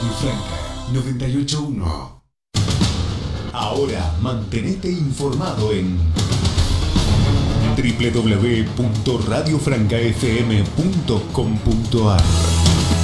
Radio Franca 98.1. Ahora mantenete informado en www.radiofrancafm.com.ar.